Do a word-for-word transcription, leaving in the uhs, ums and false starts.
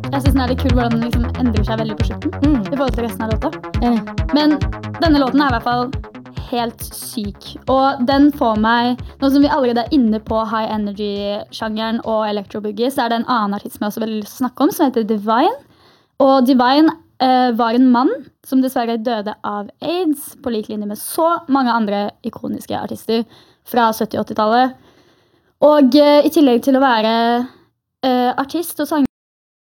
Jeg synes den er litt kul hvordan den liksom endrer seg veldig på slutten Mm. I forhold til resten av låta. Enig. Men denne låten er I hvert fall helt syk. Og den får meg, nå som vi allerede er inne på high energy-sjangeren og electro-boogie, så er det en annen artist som jeg også vil snakke om, som heter Divine. Og Divine eh, var en mann som dessverre døde av AIDS, på lik linje med så mange andre ikoniske artister fra sytti- og åtti-tallet. Og eh, I tillegg til å være eh, artist og sanger,